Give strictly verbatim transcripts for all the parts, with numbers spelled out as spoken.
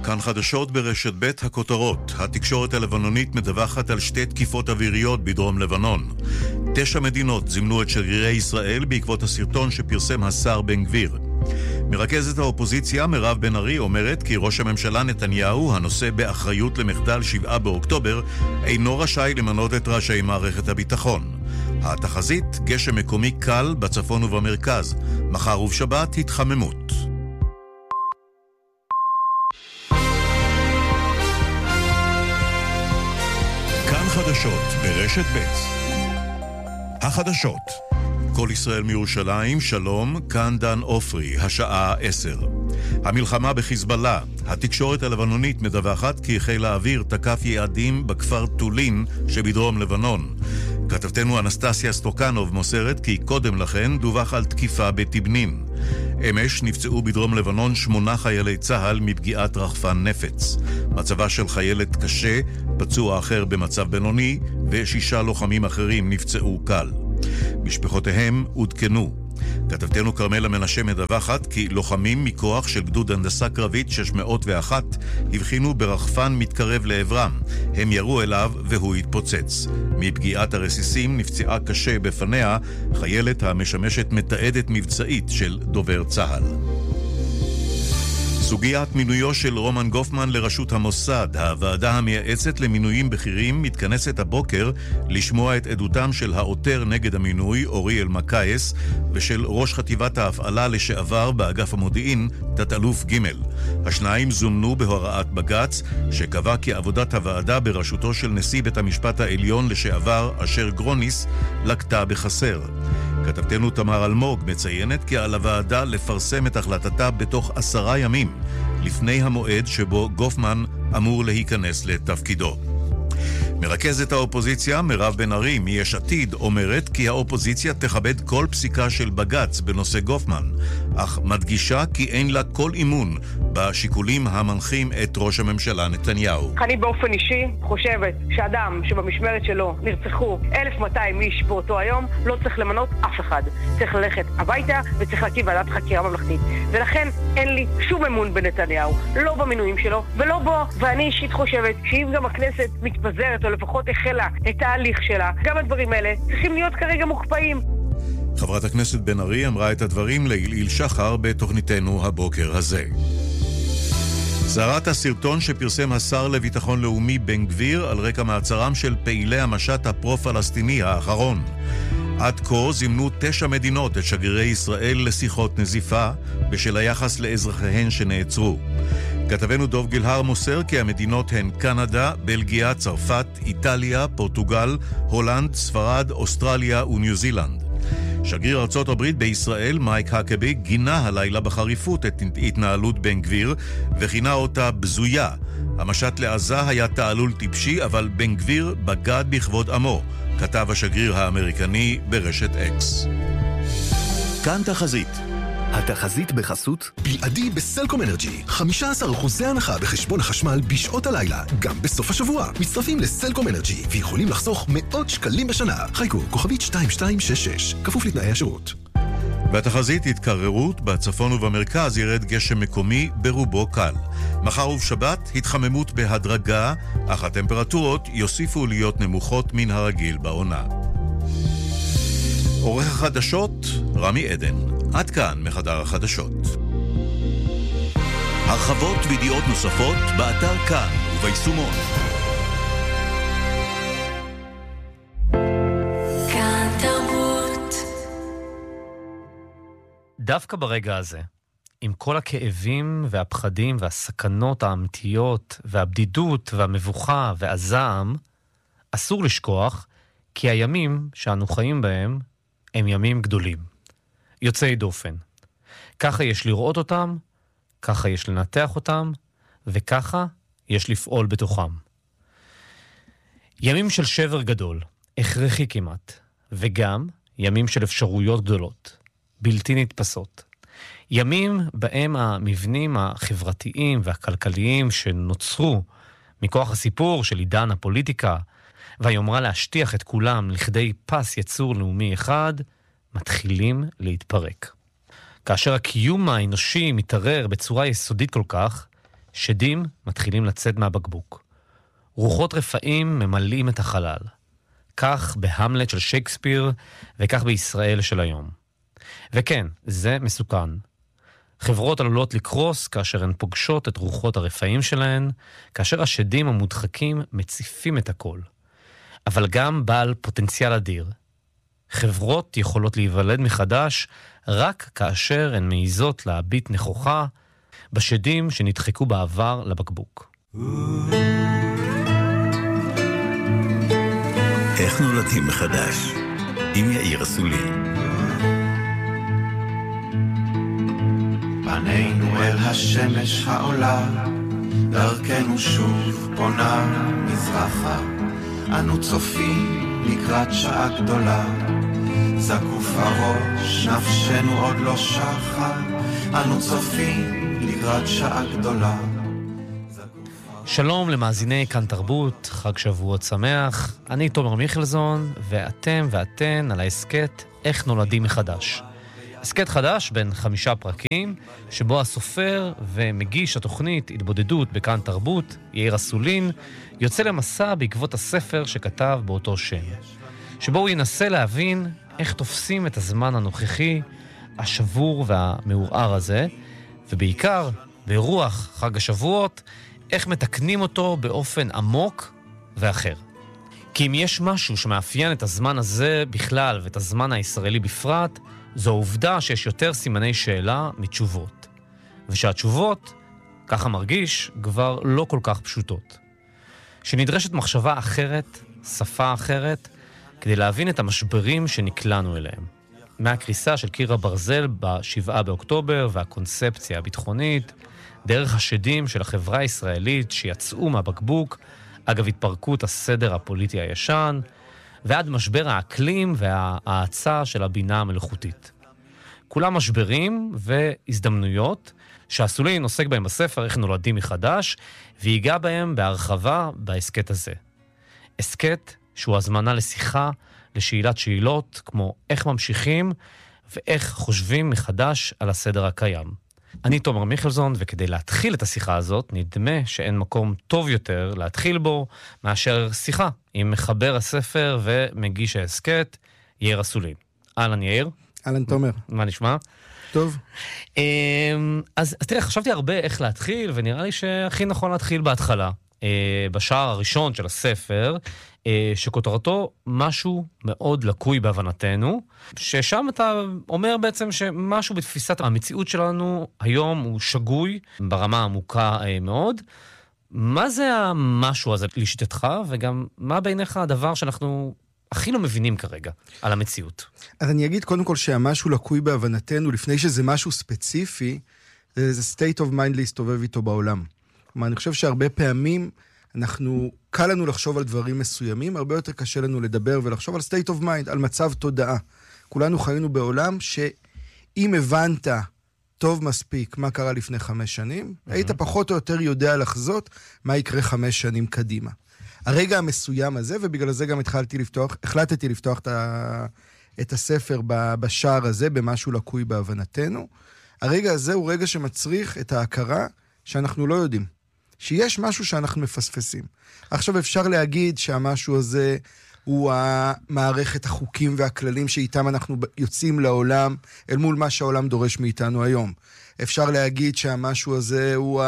כאן חדשות ברשת ב' הכותרות. התקשורת הלבנונית מדווחת על שתי תקיפות אוויריות בדרום לבנון. תשע מדינות זימנו את שגרירי ישראל בעקבות הסרטון שפרסם השר בן גביר. מרכזת האופוזיציה מירב בן ארי אומרת כי ראש הממשלה נתניהו, הנושא באחריות למחדל שבעה באוקטובר, אינו רשאי למנות את ראשי מערכת הביטחון. התחזית, גשם מקומי קל בצפון ובמרכז. מחר ובשבת התחממות. כאן חדשות ברשת ב'. החדשות. כל ישראל מירושלים, שלום, כאן דן אופרי, השעה עשר. המלחמה בחיזבאללה. התקשורת הלבנונית מדווחת כי חיל האוויר תקף יעדים בכפר טולין שבדרום לבנון. כתבתנו אנסטסיה סטוקנוב מוסרת כי קודם לכן דווח על תקיפה בתבנין. אמש נפצעו בדרום לבנון שמונה חיילי צהל מפגיעת רחפן נפץ. מצבה של חיילת קשה, פצוע אחר במצב בינוני, ושישה לוחמים אחרים נפצעו קל. משפחותיהם עודכנו. כתבתנו קרמלה מנשה מדווחת כי לוחמים מכוח של גדוד הנדסה קרבית שש מאות ואחת הבחינו ברחפן מתקרב לעברם. הם ירו אליו והוא התפוצץ. מפגיעת הרסיסים נפצעה קשה בפניה חיילת המשמשת מתעדת מבצעית של דובר צהל. סוגיית מינויו של רומן גופמן לראשות המוסד, הוועדה המייעצת למינויים בכירים, מתכנסת הבוקר לשמוע את עדותם של העותר נגד המינוי אורי אלמקייס ושל ראש חטיבת ההפעלה לשעבר באגף המודיעין תת-אלוף ג'. השניים זומנו בהוראת בג"ץ שקבע כי עבודת הוועדה בראשותו של נשיא בית המשפט העליון לשעבר אשר גרוניס לקטה בחסר. כתבתנו תמר אלמוג מציינת כי על הוועדה לפרסם את החלטתה בתוך עשרה ימים לפני המועד שבו גופמן אמור להיכנס לתפקידו. מרכזת האופוזיציה מירב בן ארי מיש עתיד אומרת כי האופוזיציה תכבד כל פסיקה של בג"ץ בנושא גופמן, אך מדגישה כי אין לה כל אימון בשיקולים המנחים את ראש הממשלה נתניהו. אני באופן אישי חושבת שאדם שבמשמרת שלו נרצחו אלף מאתיים איש באותו היום לא צריך למנות אף אחד. צריך ללכת הביתה וצריך להקים ועדת חקירה ממלכתית. ולכן אין לי שום אמון בנתניהו, לא במינויים שלו ולא בו. ואני אישית חושבת שאם גם הכנסת מתפזרת או לפחות החלה את ההליך שלה, גם הדברים האלה צריכים להיות כרגע מוקפאים. חברת הכנסת בן ארי אמרה את הדברים לעילעיל שחר בתוכניתנו הבוקר הזה. סערת הסרטון שפרסם השר לביטחון לאומי בן גביר על רקע מעצרם של פעילי המשט הפרו-פלסטיני האחרון. עד כה זימנו תשע מדינות את שגרירי ישראל לשיחות נזיפה בשל היחס לאזרחיהן שנעצרו. כתבנו דוב גילהר מוסר כי המדינות הן קנדה, בלגיה, צרפת, איטליה, פורטוגל, הולנד, ספרד, אוסטרליה וניו זילנד. שגריר ארצות הברית בישראל, מייק הקבי, גינה הלילה בחריפות את התנהלות בן גביר וכינה אותה בזויה. המשט לעזה היה תעלול טיפשי, אבל בן גביר בגד בכבוד עמו, כתב השגריר האמריקני ברשת אקס. כאן תחזית. התחזית בחסות בלעדי בסלקום אנרג'י, חמישה עשר אחוז הנחה בחשבון החשמל בשעות הלילה, גם בסוף השבוע. מצטרפים לסלקום אנרג'י ויכולים לחסוך מאות שקלים בשנה. חיכו כוכבית שתיים שתיים שש שש, כפוף לתנאי השירות. בתחזית התקררות, בצפון ובמרכז ירד גשם מקומי ברובו קל. מחר ובשבת התחממות בהדרגה, אך הטמפרטורות יוסיפו להיות נמוכות מן הרגיל בעונה. עורך החדשות רמי עדן. עד כאן מחדר החדשות. הרחבות וידיעות נוספות באתר כאן וביישומון. כאן תרבות. דווקא ברגע הזה, עם כל הכאבים והפחדים והסכנות האמיתיות והבדידות והמבוכה והזעם, אסור לשכוח כי הימים שאנו חיים בהם הם ימים גדולים. יוצאי דופן. ככה יש לראות אותם, ככה יש לנתח אותם, וככה יש לפעול בתוכם. ימים של שבר גדול, הכרחי כמעט, וגם ימים של אפשרויות גדולות, בלתי נתפסות. ימים בהם המבנים החברתיים והכלכליים שנוצרו מכוח הסיפור של עידן הפוליטיקה, והיומרה להשטיח את כולם לכדי פס יצור לאומי אחד, מתחילים להתפרק. כאשר הקיום האנושי מתערער בצורה יסודית כל כך, שדים מתחילים לצאת מהבקבוק. רוחות רפאים ממלאים את החלל. כך בהמלט של שייקספיר, וכך בישראל של היום. וכן, זה מסוכן. חברות עלולות לקרוס כאשר הן פוגשות את רוחות הרפאים שלהן, כאשר השדים המודחקים מציפים את הכל. אבל גם בעל פוטנציאל אדיר. חברות יכולות להיוולד מחדש רק כאשר הן מעיזות להביט נכוחה בשדים שנדחקו בעבר לבקבוק. איך נולדים מחדש? עם יאיר אסולין. פנינו אל השמש העולה, דרכנו שוב פונה מזרחה, אנו צופים לקראת שעה גדולה, זקוף הראש, נפשנו עוד לא שחה, אנו צופים לקראת שעה גדולה. שלום למאזיני כאן תרבות, חג שבועות שמח, אני תומר מיכלזון, ואתם ואתן על ההסקט איך נולדים מחדש. הסקט חדש בין חמישה פרקים, שבו הסופר ומגיש התוכנית התבודדות בכאן תרבות, יאיר אסולין, יוצא למסע בעקבות הספר שכתב באותו שם. שבו הוא ינסה להבין איך תופסים את הזמן הנוכחי, השבור והמעורער הזה, ובעיקר, ברוח חג השבועות, איך מתקנים אותו באופן עמוק ואחר. כי אם יש משהו שמאפיין את הזמן הזה בכלל ואת הזמן הישראלי בפרט, זו העובדה שיש יותר סימני שאלה מתשובות. ושהתשובות, ככה מרגיש, כבר לא כל כך פשוטות. שנדרשת מחשבה אחרת, שפה אחרת, כדי להבין את המשברים שנקלענו אליהם. מהקריסה של קיר הברזל בשבעה באוקטובר והקונספציה הביטחונית, דרך השדים של החברה הישראלית שיצאו מהבקבוק, אגב התפרקות הסדר הפוליטי הישן, ועד משבר האקלים וההאצה של הבינה המלאכותית. כולם משברים והזדמנויות שהסולין עוסק בהם בספר איך נולדים מחדש, ויגע בהם בהרחבה בהסקט הזה. הסקט שהוא הזמנה לשיחה, לשאלת שאלות, כמו איך ממשיכים ואיך חושבים מחדש על הסדר הקיים. אני תומר מיכלזון, וכדי להתחיל את השיחה הזאת, נדמה שאין מקום טוב יותר להתחיל בו מאשר שיחה עם מחבר הספר ומגיש ההסקט, יאיר אסולין. אהלן יאיר. אהלן תומר. מה נשמע? טוב. אז, אז תראה, חשבתי הרבה איך להתחיל, ונראה לי שהכי נכון להתחיל בהתחלה. בשער הראשון של הספר, שכותרתו משהו מאוד לקוי בהבנתנו, ששם אתה אומר בעצם שמשהו בתפיסת המציאות שלנו היום הוא שגוי ברמה עמוקה מאוד. מה זה המשהו הזה לשיטתך, וגם מה בעיניך הדבר שאנחנו הכי לא מבינים כרגע על המציאות? אז אני אגיד קודם כל שהמשהו לקוי בהבנתנו, לפני שזה משהו ספציפי, זה state of mind להסתובב איתו בעולם. כלומר, אני חושב שהרבה פעמים אנחנו, קל לנו לחשוב על דברים מסוימים, הרבה יותר קשה לנו לדבר ולחשוב על state of mind, על מצב תודעה. כולנו חיינו בעולם שאם הבנת טוב מספיק מה קרה לפני חמש שנים, mm-hmm. היית פחות או יותר יודע לחזות מה יקרה חמש שנים קדימה. הרגע המסוים הזה, ובגלל זה גם התחלתי לפתוח, החלטתי לפתוח את, ה, את הספר בשער הזה, במשהו לקוי בהבנתנו. הרגע הזה הוא רגע שמצריך את ההכרה שאנחנו לא יודעים. שיש משהו שאנחנו מפספסים. עכשיו אפשר להגיד שהמשהו הזה הוא המערכת החוקים והכללים שאיתם אנחנו יוצאים לעולם, אל מול מה שהעולם דורש מאיתנו היום. אפשר להגיד שהמשהו הזה הוא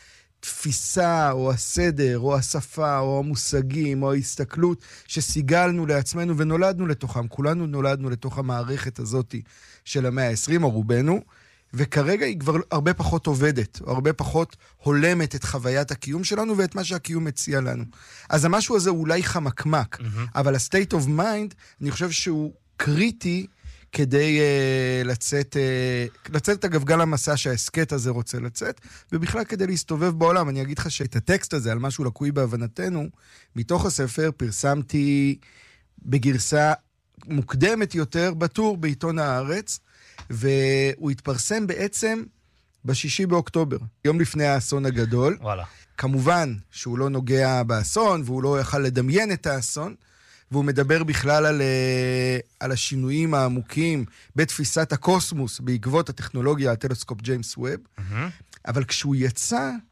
התפיסה, או הסדר, או השפה, או המושגים, או ההסתכלות שסיגלנו לעצמנו ונולדנו לתוכם. כולנו נולדנו לתוך המערכת הזאת של המאה ה-עשרים, או רובנו, וכרגע היא כבר הרבה פחות עובדת, או הרבה פחות הולמת את חוויית הקיום שלנו ואת מה שהקיום מציע לנו. אז המשהו הזה אולי חמקמק, mm-hmm. אבל ה-state of mind, אני חושב שהוא קריטי כדי uh, לצאת, uh, לצאת את הגבגל המסע שההסקט הזה רוצה לצאת, ובכלל כדי להסתובב בעולם. אני אגיד לך שאת הטקסט הזה, על משהו לקוי בהבנתנו, מתוך הספר פרסמתי בגרסה מוקדמת יותר בטור בעיתון הארץ, והוא התפרסם בעצם בשישי באוקטובר, יום לפני האסון הגדול. וואלה. כמובן שהוא לא נוגע באסון, והוא לא יכל לדמיין את האסון, והוא מדבר בכלל על, על השינויים העמוקים בתפיסת הקוסמוס, בעקבות הטכנולוגיה, הטלסקופ ג'יימס ווב. Mm-hmm. אבל כשהוא יצא,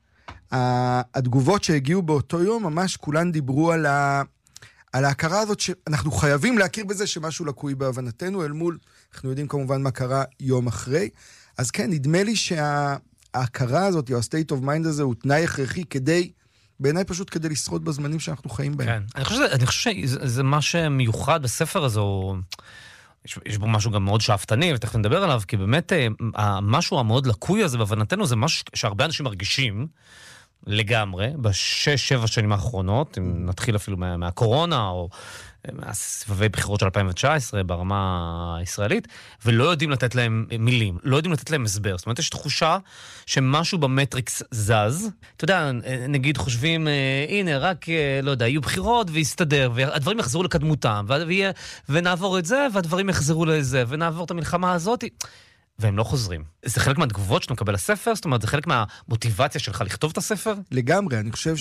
התגובות שהגיעו באותו יום, ממש כולן דיברו על, ה, על ההכרה הזאת שאנחנו חייבים להכיר בזה שמשהו לקוי בהבנתנו, אל מול, אנחנו יודעים כמובן מה קרה יום אחרי. אז כן, נדמה לי שההכרה הזאת, או ה-state of mind הזה, הוא תנאי הכרחי כדי, בעיניי פשוט כדי לשרוד בזמנים שאנחנו חיים בהם. כן, אני חושב, אני חושב שזה מה שמיוחד בספר הזה, הוא... יש, יש בו משהו גם מאוד שאפתני, ותכף נדבר עליו, כי באמת המשהו המאוד לקוי הזה בהבנתנו, זה משהו שהרבה אנשים מרגישים לגמרי, בשש, שבע שנים האחרונות, אם נתחיל אפילו מה, מהקורונה, או מהסבבי בחירות של אלפיים תשע עשרה ברמה הישראלית, ולא יודעים לתת להם מילים, לא יודעים לתת להם הסבר. זאת אומרת, יש תחושה שמשהו במטריקס זז. אתה יודע, נגיד חושבים, הנה, רק, לא יודע, יהיו בחירות ויסתדר, והדברים יחזרו לקדמותם, ויהיה, ונעבור את זה, והדברים יחזרו לזה, ונעבור את המלחמה הזאת. והם לא חוזרים. זה חלק מהתגובות שאתה מקבל לספר? זאת אומרת, זה חלק מהמוטיבציה שלך לכתוב את הספר? לגמרי. אני חושב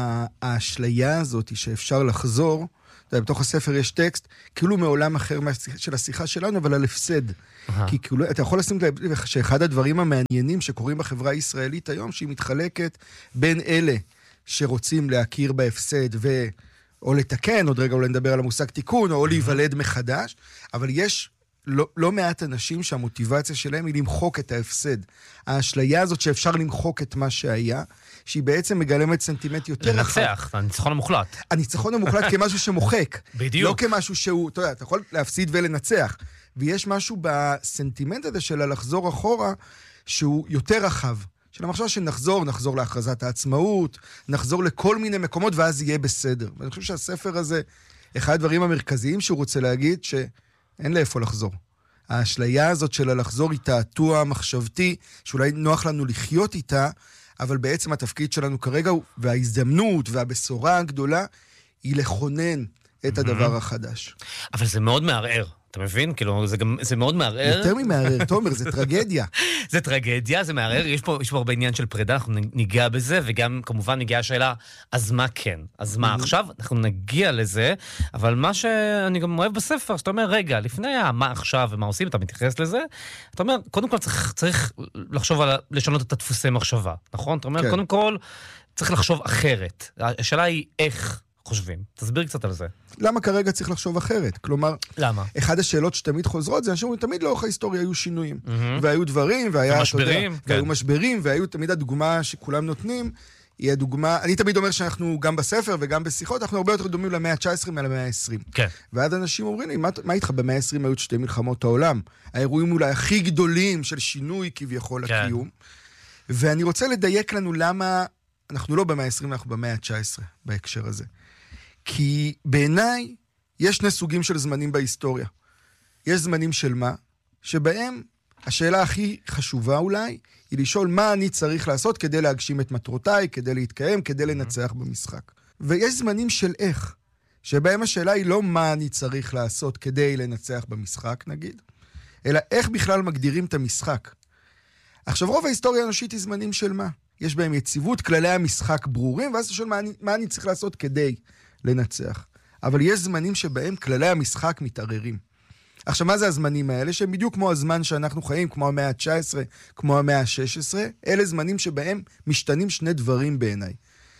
שהאשליה הזאת שאפשר לחזור, בתוך הספר יש טקסט, כאילו מעולם אחר של השיחה שלנו, אבל על הפסד. כי כאילו, אתה יכול לשים לב שאחד הדברים המעניינים שקורים בחברה הישראלית היום, שהיא מתחלקת בין אלה שרוצים להכיר בהפסד ו... או לתקן, עוד רגע אולי נדבר על המושג תיקון, או להיוולד מחדש, אבל יש לא, לא מעט אנשים שהמוטיבציה שלהם היא למחוק את ההפסד. האשליה הזאת שאפשר למחוק את מה שהיה, שהיא בעצם מגלמת סנטימנט יותר רחב. לנצח, הניצחון המוחלט. הניצחון המוחלט כמשהו שמוחק. בדיוק. לא כמשהו שהוא, אתה יודע, אתה יכול להפסיד ולנצח. ויש משהו בסנטימנט הזה של לחזור אחורה, שהוא יותר רחב. של המחשבה שנחזור, נחזור להכרזת העצמאות, נחזור לכל מיני מקומות, ואז יהיה בסדר. ואני חושב שהספר הזה, אחד הדברים המרכזיים שהוא רוצה להגיד, שאין לאיפה לחזור. האשליה הזאת של הלחזור היא תעתוע מחשבתי, שאולי נוח לנו לחיות איתה, אבל בעצם התפקיד שלנו כרגע, וההזדמנות והבשורה הגדולה, היא לכונן את הדבר החדש. אבל זה מאוד מערער. אתה מבין? כאילו, זה גם, זה מאוד מערער. יותר ממערער, תומר, זה טרגדיה. זה טרגדיה, זה מערער. יש פה, יש פה הרבה עניין של פרידה, אנחנו ניגע בזה, וגם כמובן נגיע השאלה, אז מה כן? אז מה עכשיו? אנחנו נגיע לזה, אבל מה שאני גם אוהב בספר, שאתה אומר, רגע, לפני מה עכשיו ומה עושים, אתה מתייחס לזה, אתה אומר, קודם כל צריך, צריך לחשוב על, לשנות את הדפוסי מחשבה, נכון? אתה אומר, כן. קודם כל, צריך לחשוב אחרת. השאלה היא איך חושבים. תסביר קצת על זה. למה כרגע צריך לחשוב אחרת? כלומר, למה? אחד השאלות שתמיד חוזרות, זה אנשים תמיד לאורך ההיסטוריה היו שינויים. Mm-hmm. והיו דברים, והיה, משברים, יודע, כן. והיו משברים, והיו תמיד הדוגמה שכולם נותנים, היא הדוגמה, אני תמיד אומר שאנחנו גם בספר וגם בשיחות, אנחנו הרבה יותר דומים למאה ה-תשע עשרה מעל המאה ה-עשרים. כן. ואז אנשים אומרים לי, מה, מה איתך במאה ה-עשרים היו שתי מלחמות העולם? האירועים אולי הכי גדולים של שינוי כביכול כן. הקיום. ואני רוצה לדייק לנו למה אנחנו לא במאה ה-עשרים, אנחנו במאה ה-תשע עשרה בהקשר הזה. כי בעיניי יש שני סוגים של זמנים בהיסטוריה. יש זמנים של מה? שבהם השאלה הכי חשובה אולי, היא לשאול מה אני צריך לעשות כדי להגשים את מטרותיי, כדי להתקיים, כדי לנצח במשחק. ויש זמנים של איך, שבהם השאלה היא לא מה אני צריך לעשות כדי לנצח במשחק, נגיד, אלא איך בכלל מגדירים את המשחק. עכשיו, רוב ההיסטוריה האנושית היא זמנים של מה? יש בהם יציבות, כללי המשחק ברורים, ואז אתה שואל מה אני, מה אני צריך לעשות כדי לנצח. אבל יש זמנים שבהם כללי המשחק מתערערים. עכשיו, מה זה הזמנים האלה? שהם בדיוק כמו הזמן שאנחנו חיים, כמו המאה ה-תשע עשרה, כמו המאה ה-שש עשרה, אלה זמנים שבהם משתנים שני דברים בעיניי.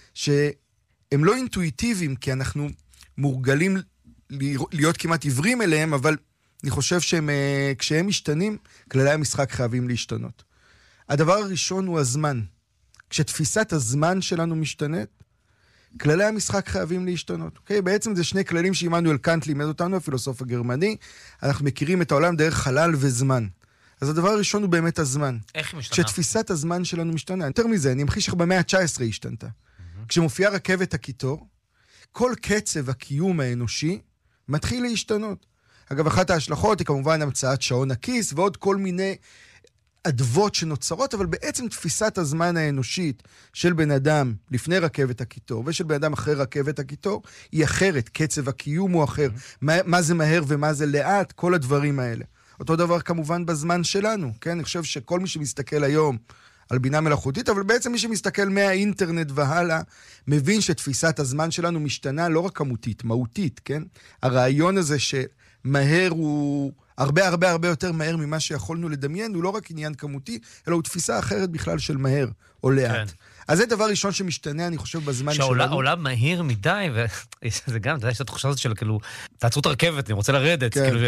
שהם לא אינטואיטיביים, כי אנחנו מורגלים להיות כמעט עיוורים אליהם, אבל אני חושב שכשהם משתנים, כללי המשחק חייבים להשתנות. הדבר הראשון הוא הזמן. כשתפיסת הזמן שלנו משתנית, כללי המשחק חייבים להשתנות. אוקיי? בעצם זה שני כללים שעמנואל קאנט לימד אותנו, הפילוסוף הגרמני. אנחנו מכירים את העולם דרך חלל וזמן. אז הדבר הראשון הוא באמת הזמן. איך היא משתנה? כשתפיסת הזמן שלנו משתנה. יותר מזה, אני אמחיש לך במאה ה-תשע עשרה היא השתנתה. Mm-hmm. כשמופיעה רכבת הקיטור, כל קצב הקיום האנושי מתחיל להשתנות. אגב, אחת ההשלכות היא כמובן המצאת שעון הכיס, ועוד כל מיני אדוות שנוצרות, אבל בעצם תפיסת הזמן האנושית של בן אדם לפני רכבת הקיטור, ושל בן אדם אחרי רכבת הקיטור, היא אחרת. קצב הקיום הוא אחר. Mm-hmm. מה, מה זה מהר ומה זה לאט, כל הדברים האלה. אותו דבר כמובן בזמן שלנו, כן? אני חושב שכל מי שמסתכל היום על בינה מלאכותית, אבל בעצם מי שמסתכל מהאינטרנט והלאה, מבין שתפיסת הזמן שלנו משתנה לא רק כמותית, מהותית, כן? הרעיון הזה שמהר הוא הרבה הרבה הרבה יותר מהר ממה שיכולנו לדמיין, הוא לא רק עניין כמותי, אלא הוא תפיסה אחרת בכלל של מהר או לאט. כן. אז זה דבר ראשון שמשתנה, אני חושב, בזמן שלנו. שהעולם מהיר מדי, וזה גם, אתה יודע, יש את התחושה הזאת של כאילו, תעצרו את הרכבת, אני רוצה לרדת, כאילו,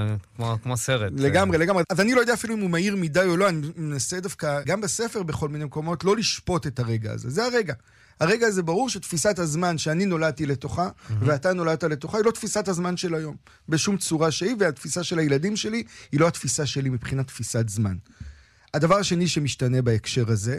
כמו סרט. לגמרי, לגמרי. אז אני לא יודע אפילו אם הוא מהיר מדי או לא, אני מנסה דווקא, גם בספר בכל מיני מקומות, לא לשפוט את הרגע הזה. זה הרגע. הרגע הזה ברור שתפיסת הזמן שאני נולדתי לתוכה, ואתה נולדת לתוכה, היא לא תפיסת הזמן של היום. בשום צורה שהיא, והתפיסה של הילדים שלי, היא לא התפיסה שלי מבחינת תפיסת זמן. הדבר השני שמשתנה בהקשר הזה,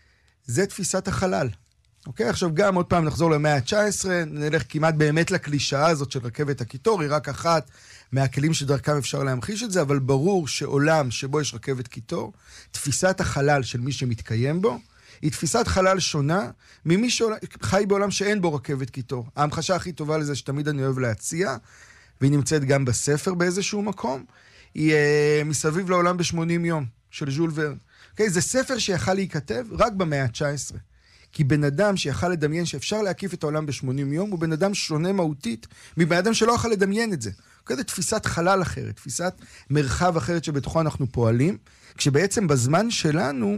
זה תפיסת החלל. אוקיי? עכשיו גם עוד פעם נחזור למאה ה-תשע עשרה, נלך כמעט באמת לקלישאה הזאת של רכבת הקיטור, היא רק אחת מהכלים שדרכם אפשר להמחיש את זה, אבל ברור שעולם שבו יש רכבת קיטור, תפיסת החלל של מי שמתקיים בו, היא תפיסת חלל שונה ממי שחי בעולם שאין בו רכבת קיטור. ההמחשה הכי טובה לזה שתמיד אני אוהב להציע, והיא נמצאת גם בספר באיזשהו מקום, היא uh, מסביב לעולם ב-שמונים יום, של ז'ול ורן. Okay, זה ספר שיכל להיכתב רק במאה ה-תשע עשרה. כי בן אדם שיכל לדמיין שאפשר להקיף את העולם ב-שמונים יום, הוא בן אדם שונה מהותית מבן אדם שלא יכול לדמיין את זה. Okay, זה תפיסת חלל אחרת, תפיסת מרחב אחרת שבתוכו אנחנו פועלים, כשבעצם בזמן שלנו,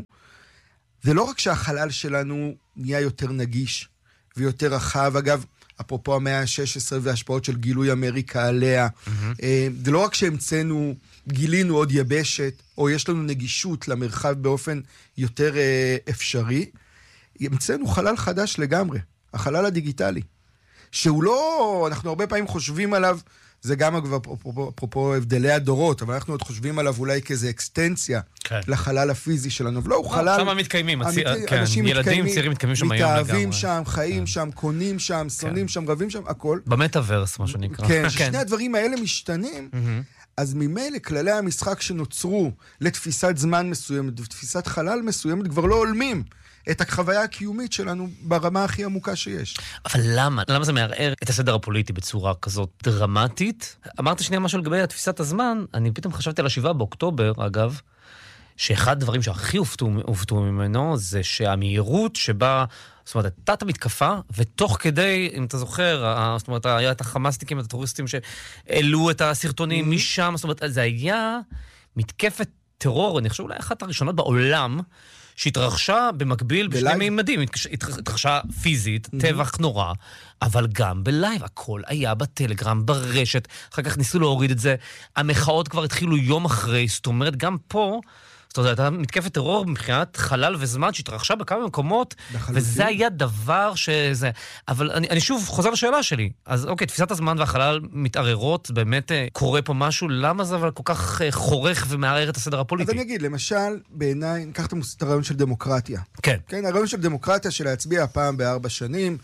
זה לא רק שהחלל שלנו נהיה יותר נגיש ויותר רחב, אגב, אפרופו המאה ה-שש עשרה וההשפעות של גילוי אמריקה עליה, mm-hmm. זה לא רק שהמצאנו, גילינו עוד יבשת, או יש לנו נגישות למרחב באופן יותר אפשרי, המצאנו חלל חדש לגמרי, החלל הדיגיטלי, שהוא לא, אנחנו הרבה פעמים חושבים עליו, זה גם אגב, אפרופו הבדלי הדורות, אבל אנחנו עוד חושבים עליו אולי כאיזו אקסטנציה כן. לחלל הפיזי שלנו, ולא, הוא חלל... שם מתקיימים, אמיתי, כן, אנשים ילדים מתקיימים, צעירים מתקיימים שם היום לגמרי. מתאהבים שם, חיים כן. שם, קונים שם, שונאים כן. שם, רבים שם, הכל. במטאברס, מה שנקרא. כן, ששני הדברים האלה משתנים, אז ממילא כללי המשחק שנוצרו לתפיסת זמן מסוימת, ותפיסת חלל מסוימת, כבר לא עולמים. את החוויה הקיומית שלנו ברמה הכי עמוקה שיש. אבל למה? למה זה מערער את הסדר הפוליטי בצורה כזאת דרמטית? אמרת שנייה משהו לגבי תפיסת הזמן, אני פתאום חשבתי על השבעה באוקטובר, אגב, שאחד הדברים שהכי הופתעו, הופתעו ממנו, זה שהמהירות שבה, זאת אומרת, הייתה את המתקפה, ותוך כדי, אם אתה זוכר, זאת אומרת, היה את החמאסניקים, את הטרוריסטים שהעלו את הסרטונים משם, זאת אומרת, זה היה מתקפת טרור, אני חושב אולי אחת הראשונות בעולם, שהתרחשה במקביל בשני מימדים, התרחשה פיזית, טבח נורא, אבל גם בלייב, הכל היה בטלגרם, ברשת, אחר כך ניסו להוריד את זה, המחאות כבר התחילו יום אחרי, זאת אומרת, גם פה, זאת אומרת, הייתה מתקפת טרור מבחינת חלל וזמן שהתרחשה בכמה מקומות, וזה היה דבר שזה... אבל אני, אני שוב חוזר לשאלה שלי. אז אוקיי, תפיסת הזמן והחלל מתערערות, באמת קורה פה משהו, למה זה אבל כל כך חורך ומערער את הסדר הפוליטי? אז אני אגיד, למשל, בעיניי, ניקח את הרעיון של דמוקרטיה. כן. כן, הרעיון של דמוקרטיה של להצביע פעם בארבע שנים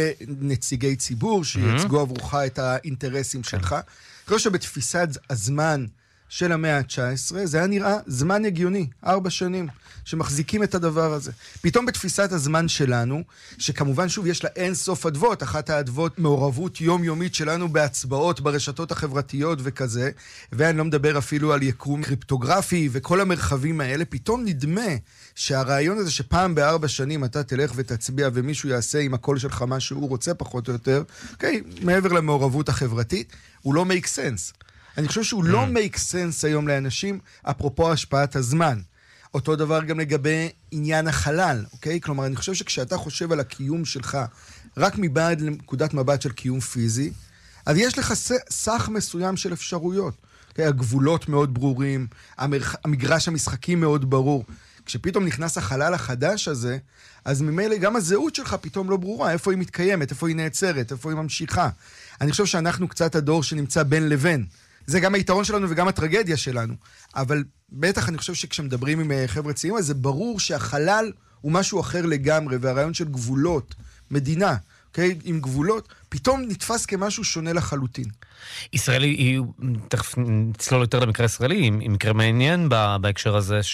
לנציגי ציבור, שייצגו עבורך את האינטרסים שלך. אני חושב שבתפיסת הזמן של המאה ה-תשע עשרה, זה היה נראה זמן הגיוני, ארבע שנים, שמחזיקים את הדבר הזה. פתאום בתפיסת הזמן שלנו, שכמובן שוב יש לה אין סוף עדבות, אחת העדבות מעורבות יומיומית שלנו בהצבעות ברשתות החברתיות וכזה, ואני לא מדבר אפילו על יקום קריפטוגרפי וכל המרחבים האלה, פתאום נדמה שהרעיון הזה שפעם בארבע שנים אתה תלך ותצביע ומישהו יעשה עם הקול שלך מה שהוא רוצה פחות או יותר, אוקיי, מעבר למעורבות החברתית, הוא לא make sense. אני חושב שהוא לא make sense היום לאנשים, אפרופו השפעת הזמן. אותו דבר גם לגבי עניין החלל, אוקיי? כלומר, אני חושב שכשאתה חושב על הקיום שלך, רק מבעד לנקודת מבט של קיום פיזי, אז יש לך סך מסוים של אפשרויות. אוקיי? הגבולות מאוד ברורים, המרח... המגרש המשחקים מאוד ברור. כשפתאום נכנס החלל החדש הזה, אז ממילא גם הזהות שלך פתאום לא ברורה, איפה היא מתקיימת, איפה היא נעצרת, איפה היא ממשיכה. אני חושב שאנחנו קצת הדור שנמצא בין לבין. זה גם היתרון שלנו וגם הטרגדיה שלנו. אבל בטח אני חושב שכשמדברים עם חבר'ה צעירים, אז זה ברור שהחלל הוא משהו אחר לגמרי, והרעיון של גבולות, מדינה, אוקיי? עם גבולות, פתאום נתפס כמשהו שונה לחלוטין. ישראלי, היא, תכף נצלול יותר למקרה ישראלי, היא מקרה מעניין בהקשר הזה,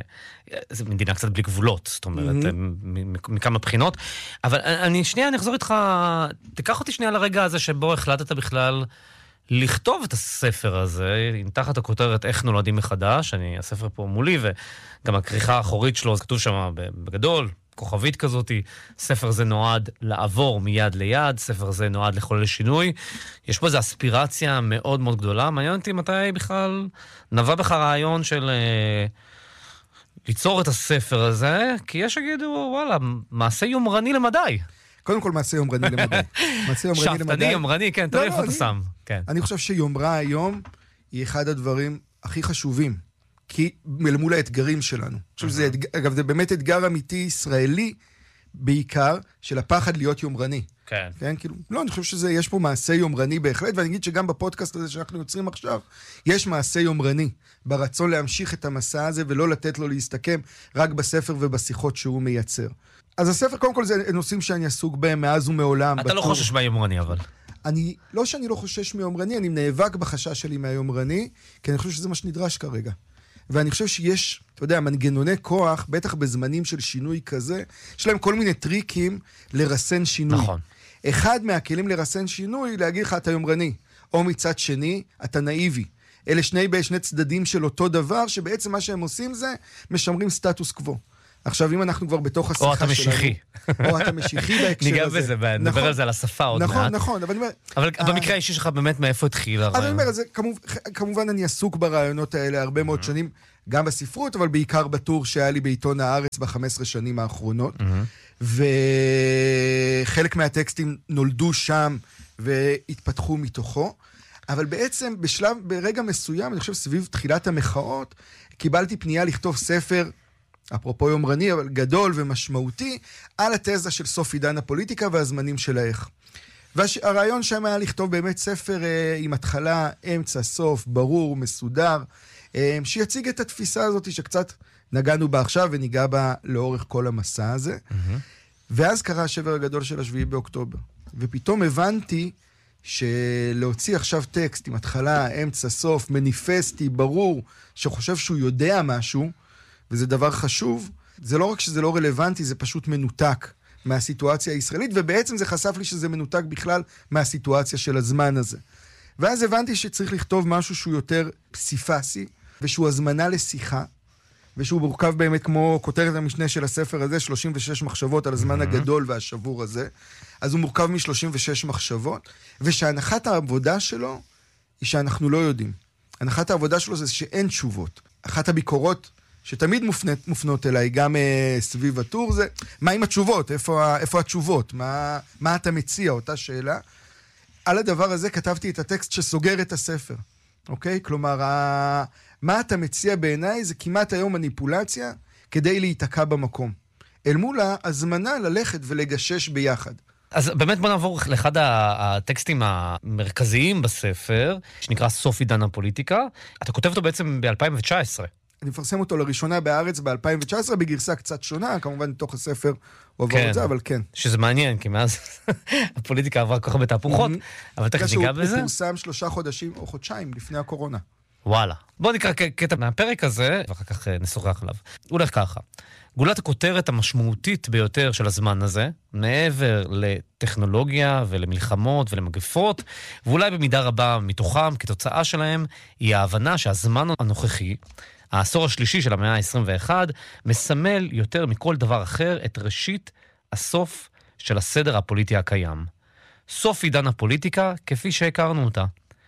שזו מדינה קצת בלי גבולות, זאת אומרת, מכמה בחינות. אבל אני שנייה, אני אחזור איתך, תיקח אותי שנייה לרגע הזה שבו החלטת בכלל לכתוב את הספר הזה, תחת הכותרת איך נולדים מחדש, אני, הספר פה מולי, וגם הכריכה האחורית שלו, זה כתוב שם בגדול, כוכבית כזאת, ספר זה נועד לעבור מיד ליד, ספר זה נועד לחולל שינוי, יש פה איזו אספירציה מאוד מאוד גדולה, מעניין אותי מתי בכלל נבע בך רעיון של ליצור את הספר הזה, כי יש שיגידו, וואלה, מעשה יומרני למדי. קודם כל מעשה יומרני למדי. מעשה יומרני למדי. שפטני, יומרני, כן, תראה איפה אתה שם. אני חושב שיומרה היום היא אחד הדברים הכי חשובים, כי מול האתגרים שלנו. אגב, זה באמת אתגר אמיתי ישראלי, בעיקר של הפחד להיות יומרני. כן. כן, כאילו, לא, אני חושב שזה, יש פה מעשה יומרני בהחלט, ואני אגיד שגם בפודקאסט הזה שאנחנו יוצרים עכשיו, יש מעשה יומרני, ברצון להמשיך את המסע הזה, ולא לתת לו להסתכם רק בספר ובשיחות שהוא מייצר. אז הספר, קודם כל, זה נושאים שאני עסוק בהם מאז ומעולם. אתה לא חושש מהיומרני, אבל. אני, לא שאני לא חושש מיומרני, אני נאבק בחשש שלי מהיומרני, כי אני חושב שזה מה שנדרש כרגע. ואני חושב שיש, אתה יודע, מנגנוני כוח, בטח בזמנים של שינוי כזה, יש להם כל מיני טריקים לרסן שינוי. נכון. אחד מהכלים לרסן שינוי, להגיד לך, אתה יומרני, או מצד שני, אתה נאיבי. אלה שני, שני צדדים של אותו דבר, שבעצם מה שהם עושים זה, משמרים סטטוס קוו. עכשיו, אם אנחנו כבר בתוך השיחה שלנו... או אתה משיחי. או אתה משיחי בהקשר הזה. ניגע בזה, נדבר על זה על השפה עוד מעט. נכון, נכון, אבל אני אומר... אבל במקרה האישי שלך באמת מאיפה התחיל הרעיון? אז אני אומר, כמובן אני עסוק ברעיונות האלה הרבה מאוד שנים, גם בספרות, אבל בעיקר בטור שהיה לי בעיתון הארץ ב-חמש עשרה שנים האחרונות. וחלק מהטקסטים נולדו שם והתפתחו מתוכו. אבל בעצם בשלב, ברגע מסוים, אני חושב סביב תחילת המחאות, קיבלתי פנייה לכתוב ספר, אפרופו יומרני, אבל גדול ומשמעותי, על התזה של סוף עידן הפוליטיקה והזמנים של האיך. והרעיון שם היה לכתוב באמת ספר אה, עם התחלה, אמצע, סוף, ברור, מסודר, אה, שיציג את התפיסה הזאת שקצת נגענו בה עכשיו וניגע בה לאורך כל המסע הזה. Mm-hmm. ואז קרה השבר הגדול של השביעי באוקטובר. ופתאום הבנתי שלהוציא עכשיו טקסט עם התחלה, אמצע, סוף, מניפסטי, ברור, שחושב שהוא יודע משהו, וזה דבר חשוב, זה לא רק שזה לא רלוונטי, זה פשוט מנותק מהסיטואציה הישראלית, ובעצם זה חשף לי שזה מנותק בכלל מהסיטואציה של הזמן הזה. ואז הבנתי שצריך לכתוב משהו שהוא יותר פסיפסי, ושהוא הזמנה לשיחה, ושהוא מורכב באמת כמו כותרת המשנה של הספר הזה, שלושים ושש מחשבות על הזמן הגדול והשבור הזה. אז הוא מורכב מ-שלושים ושש מחשבות, ושהנחת העבודה שלו היא שאנחנו לא יודעים. הנחת העבודה שלו זה שאין תשובות. אחת הביקורות שתמיד מופנות, מופנות אליי, גם uh, סביב הטור, זה מה עם התשובות? איפה, איפה התשובות? מה, מה אתה מציע? אותה שאלה. על הדבר הזה כתבתי את הטקסט שסוגר את הספר. אוקיי? כלומר, ה... מה אתה מציע בעיניי זה כמעט היום מניפולציה כדי להיתקע במקום. אל מול הזמנה ללכת ולגשש ביחד. אז באמת בוא נעבור לאחד הטקסטים המרכזיים בספר, שנקרא סוף עידן הפוליטיקה. אתה כותב אותו בעצם ב-אלפיים תשע עשרה. אני מפרסם אותו לראשונה בארץ ב-אלפיים תשע עשרה, בגרסה קצת שונה, כמובן מתוך הספר הוא עבר את זה, אבל כן. שזה מעניין, כי מאז הפוליטיקה עברה כל כך בתהפוכות, אבל תכף ניגע בזה. הוא פורסם שלושה חודשים או חודשיים לפני הקורונה. וואלה. בוא נקרא קטע מהפרק הזה, ואחר כך נשוחח עליו. הוא הולך ככה. גולת הכותרת המשמעותית ביותר של הזמן הזה, מעבר לטכנולוגיה ולמלחמות ולמגפות, ואולי במידה רבה מתוכם, כתוצאה שלהם, היא ההבנה שהזמן הנוכחי, העשור השלישי של המאה ה-עשרים ואחת, מסמל יותר מכל דבר אחר את ראשית הסוף של הסדר הפוליטי הקיים. סוף עידן הפוליטיקה כפי שהכרנו אותה.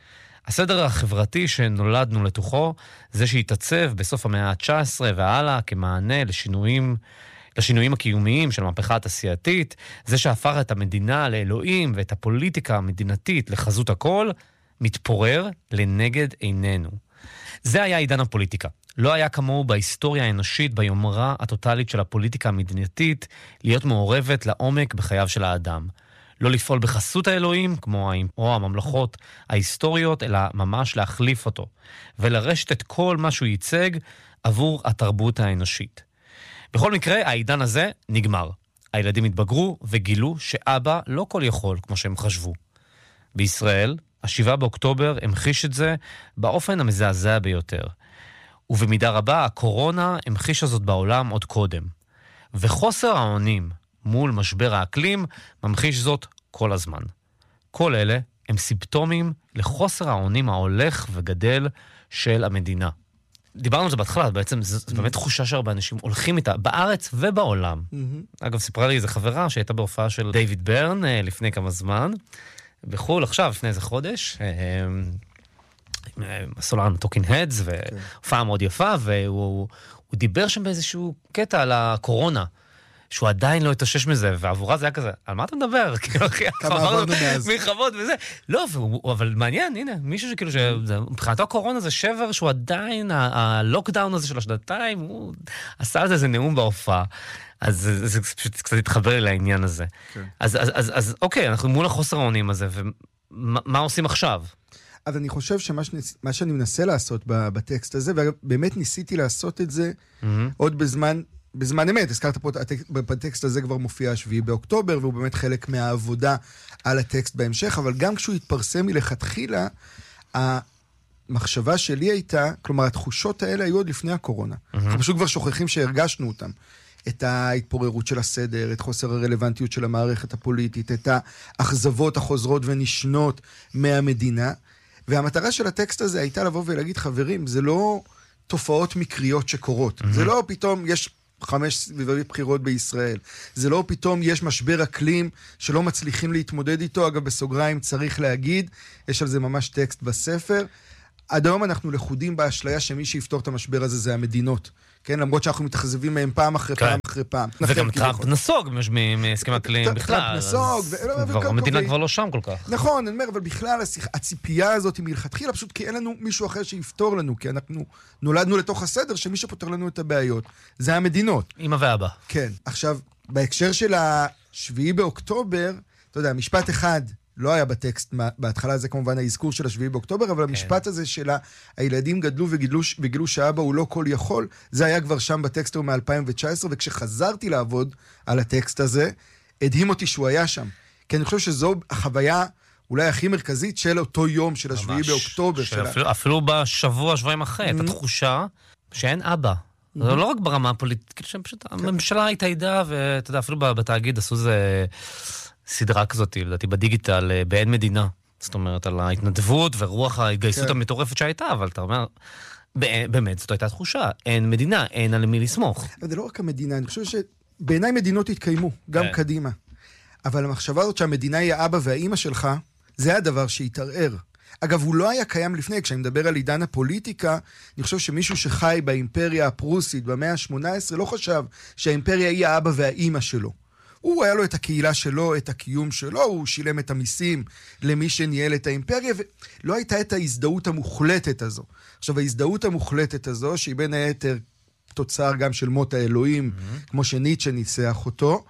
הסדר החברתי שנולדנו לתוכו, זה שהתעצב בסוף המאה ה-תשע עשרה והלאה כמענה לשינויים, לשינויים הקיומיים של המהפכה התעשייתית, זה שהפך את המדינה לאלוהים ואת הפוליטיקה המדינתית לחזות הכל, מתפורר לנגד עינינו. זה היה עידן הפוליטיקה. לא היה כמוהו בהיסטוריה האנושית, ביומרה הטוטלית של הפוליטיקה המדינתית, להיות מעורבת לעומק בחייו של האדם. לא לפעול בחסות האלוהים, כמו או הממלכות ההיסטוריות, אלא ממש להחליף אותו, ולרשת את כל מה שהוא ייצג עבור התרבות האנושית. בכל מקרה, העידן הזה נגמר. הילדים התבגרו וגילו שאבא לא כל יכול, כמו שהם חשבו. בישראל, השבעה באוקטובר המחיש את זה באופן המזעזע ביותר. ובמידה רבה, הקורונה המחישה זאת בעולם עוד קודם. וחוסר האונים מול משבר האקלים ממחיש זאת כל הזמן. כל אלה הם סימפטומים לחוסר האונים ההולך וגדל של המדינה. דיברנו על זה בהתחלה, בעצם זו mm-hmm. באמת תחושה שהרבה אנשים הולכים איתה בארץ ובעולם. Mm-hmm. אגב, סיפרה לי איזו חברה שהייתה בהופעה של דיוויד ברן לפני כמה זמן, בחול עכשיו, לפני איזה חודש, הסולן טוקינג הדס, והופעה מאוד יפה, והוא הוא דיבר שם באיזשהו קטע על הקורונה, שהוא עדיין לא התאושש מזה, ועבורה זה היה כזה, על מה אתה מדבר? כמה עברנו מאז. מלחמות וזה. לא, אבל מעניין, הנה, מישהו שכאילו, מבחינתו הקורונה זה שבר שהוא עדיין, הלוקדאון הזה של השנתיים, הוא עשה על זה איזה נאום בהופעה. אז זה פשוט קצת התחבר לי לעניין הזה. אז אוקיי, אנחנו מול החוסר האונים הזה, ומה עושים עכשיו? אז אני חושב שמה שאני מנסה לעשות בטקסט הזה, ובאמת ניסיתי לעשות את זה עוד בזמן... בזמן אמת, הזכרת פה, בטקסט הזה כבר מופיע השביעי באוקטובר, והוא באמת חלק מהעבודה על הטקסט בהמשך, אבל גם כשהוא התפרסם מלכתחילה, המחשבה שלי הייתה, כלומר, התחושות האלה היו עוד לפני הקורונה. אנחנו פשוט כבר שוכחים שהרגשנו אותם. את ההתפוררות של הסדר, את חוסר הרלוונטיות של המערכת הפוליטית, את האכזבות החוזרות ונשנות מהמדינה, והמטרה של הטקסט הזה הייתה לבוא ולהגיד, חברים, זה לא תופעות מקריות שקורות. זה לא פתאום יש... חמש סביבי בחירות בישראל. זה לא פתאום יש משבר אקלים שלא מצליחים להתמודד איתו, אגב בסוגריים צריך להגיד, יש על זה ממש טקסט בספר. עד היום אנחנו לחודים באשליה שמי שיפתור את המשבר הזה זה המדינות. כן, למרות שאנחנו מתחזבים מהם פעם אחרי פעם אחרי פעם. וגם טראמפ נסוג מהסכם אקלים בכלל. טראמפ נסוג. המדינה כבר לא שם כל כך. נכון, אני אומר, אבל בכלל הציפייה הזאת היא מלכתחילה, פשוט כי אין לנו מישהו אחר שיפתור לנו, כי אנחנו נולדנו לתוך הסדר שמי שפותר לנו את הבעיות, זה המדינות. אמא ואבא. כן. עכשיו, בהקשר של השביעי באוקטובר, אתה יודע, משפט אחד לא היה בטקסט, בהתחלה זה כמובן האזכור של השביעי באוקטובר, אבל המשפט הזה של הילדים גדלו וגילו שאבא הוא לא כל יכול, זה היה כבר שם בטקסט מ-אלפיים תשע עשרה, וכשחזרתי לעבוד על הטקסט הזה, הדהים אותי שהוא היה שם. כי אני חושב שזו החוויה אולי הכי מרכזית של אותו יום, של השביעי באוקטובר. אפילו בשבוע, שבועיים אחרי, את התחושה שאין אבא. זה לא רק ברמה הפוליטית, כאילו שפשוט הממשלה התאיידה, ואתה יודע, אפילו בתאגיד עשו זה... סדרה כזאת, לדעתי, בדיגיטל, באין מדינה. זאת אומרת, על ההתנדבות ורוח ההתגייסות המטורפת שהייתה, אבל אתה אומר, באמת, זאת הייתה תחושה. אין מדינה, אין על מי לסמוך. אבל זה לא רק המדינה, אני חושב שבעיניי מדינות התקיימו, גם קדימה. אבל המחשבה הזאת שהמדינה היא האבא והאימא שלך, זה הדבר שהתערער. אגב, הוא לא היה קיים לפני, כשאני מדבר על עידן הפוליטיקה, אני חושב שמישהו שחי באימפריה הפרוסית במאה ה-שמונה עשרה לא חשב שהאימפריה היא האבא והאימא שלו. הוא היה לו את הקהילה שלו, את הקיום שלו, הוא שילם את המיסים למי שניהל את האימפריה, ולא הייתה את ההזדהות המוחלטת הזו. עכשיו, ההזדהות המוחלטת הזו, שהיא בין היתר תוצר גם של מות האלוהים, mm-hmm. כמו שניטשה ניסח אותו,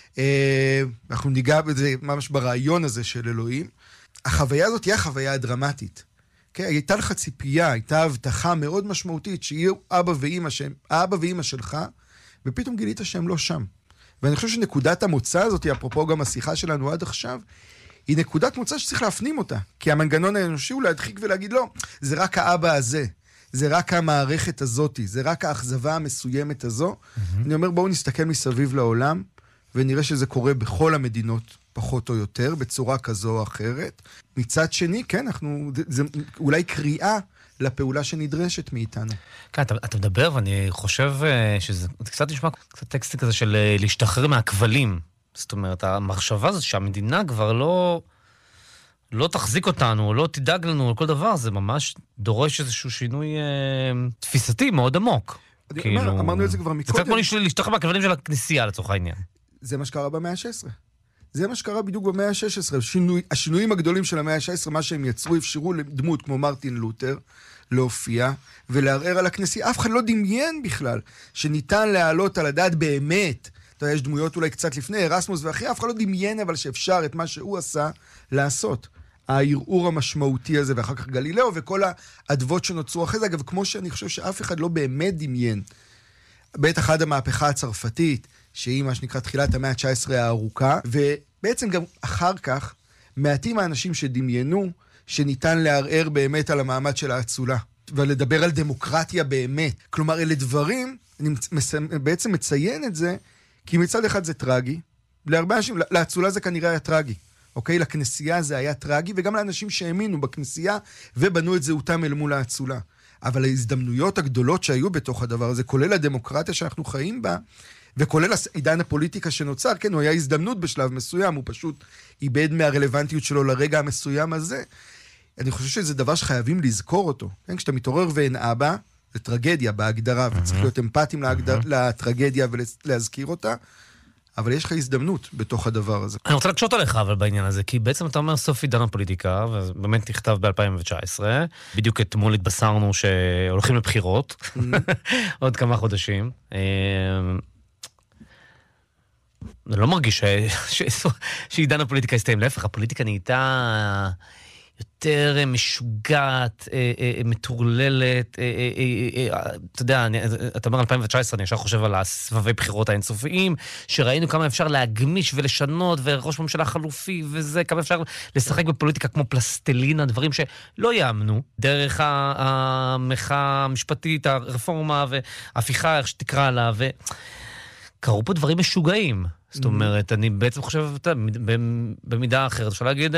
אה, אנחנו ניגע בזה ממש ברעיון הזה של אלוהים, החוויה הזאת היא החוויה הדרמטית. Okay? הייתה לך ציפייה, הייתה הבטחה מאוד משמעותית, שיהיו אבא ואמא, שהם, האבא ואמא שלך, ופתאום גילית שהם לא שם. ואני חושב שנקודת המוצא הזאת, אפרופו גם השיחה שלנו עד עכשיו, היא נקודת מוצא שצריך להפנים אותה. כי המנגנון האנושי הוא להדחיק ולהגיד, לא, זה רק האבא הזה, זה רק המערכת הזאת, זה רק האכזבה המסוימת הזו. Mm-hmm. אני אומר, בואו נסתכל מסביב לעולם, ונראה שזה קורה בכל המדינות, פחות או יותר, בצורה כזו או אחרת. מצד שני, כן, אנחנו, זה, זה אולי קריאה, לפעולה שנדרשת מאיתנו. כן, אתה, אתה מדבר, ואני חושב שזה קצת נשמע קצת טקסט כזה של להשתחרר מהכבלים. זאת אומרת, המחשבה הזאת שהמדינה כבר לא, לא תחזיק אותנו, לא תדאג לנו על כל דבר, זה ממש דורש איזשהו שינוי אה, תפיסתי מאוד עמוק. כאילו, אומר, אמרנו את זה כבר מקודם. זה קצת כמו להשתחרר מהכבלים של הכנסייה לצורך העניין. זה מה שקרה במאה ה-שש עשרה. זה מה שקרה בדיוק במאה ה-שש עשרה. השינוי, השינויים הגדולים של המאה ה-שש עשרה, מה שהם יצרו, אפשרו לדמות כמו מרטין לותר, להופיע ולערער על הכנסייה. אף אחד לא דמיין בכלל שניתן להעלות על הדעת באמת. אתה יודע, יש דמויות אולי קצת לפני, ארסמוס ואחי, אף אחד לא דמיין אבל שאפשר את מה שהוא עשה לעשות. הערעור המשמעותי הזה, ואחר כך גלילאו וכל העדבות שנוצרו אחרי זה. אגב, כמו שאני חושב שאף אחד לא באמת דמיין. בטח עד המהפכה הצרפתית, שהיא מה שנקרא תחילת המאה ה-תשע עשרה הארוכה, ובעצם גם אחר כך, מעטים האנשים שדמיינו שניתן לערער באמת על המעמד של האצולה, ולדבר על דמוקרטיה באמת. כלומר, אלה דברים, אני בעצם מציין את זה, כי מצד אחד זה טרגי, להרבה אנשים, לאצולה זה כנראה היה טרגי, אוקיי? לכנסייה זה היה טרגי, וגם לאנשים שהאמינו בכנסייה, ובנו את זהותם אל מול האצולה. אבל ההזדמנויות הגדולות שהיו בתוך הדבר הזה, כולל הדמוקרטיה שאנחנו חיים בה, וכולל עידן הפוליטיקה שנוצר, כן, הוא היה הזדמנות בשלב מסוים, הוא פשוט איבד מהרלוונטיות שלו לרגע המסוים הזה. אני חושב שזה דבר שחייבים לזכור אותו. כן? כשאתה מתעורר ואין אבא, זה טרגדיה בהגדרה, וצריך להיות אמפתיים לטרגדיה ולהזכיר אותה, אבל יש לך הזדמנות בתוך הדבר הזה. אני רוצה לקשות עליך אבל בעניין הזה, כי בעצם אתה אומר סוף עידן הפוליטיקה, ובאמת נכתב ב-אלפיים תשע עשרה, בדיוק אתמול התבשרנו שהולכים לבחירות, עוד כמה חודשים. אני לא מרגיש שעידן הפוליטיקה הסתיים, להפך, הפוליטיקה נהייתה יותר משוגעת, מטורללת, אתה יודע, אתה אומר אלפיים תשע עשרה, אני ישר חושב על הסבבי בחירות האינסופיים, שראינו כמה אפשר להגמיש ולשנות, וראש ממשלה חלופי וזה, כמה אפשר לשחק בפוליטיקה כמו פלסטלינה, דברים שלא יאמנו, דרך המחאה המשפטית, הרפורמה וההפיכה, איך שתקרא לה, וקראו פה דברים משוגעים. זאת אומרת, אני בעצם חושב, במידה אחרת, אפשר להגיד,